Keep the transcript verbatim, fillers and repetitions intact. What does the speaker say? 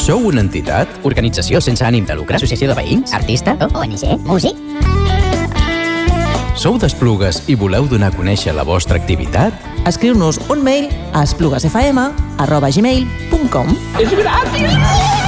Sou una entitat? Organització sense ànim de lucre? Associació de veïns? Artista? O N G? Músic? Sou d'Esplugues i voleu donar a conèixer la vostra activitat? Escriu-nos un mail a espluguesfm arroba gmail punt com. És gràcies!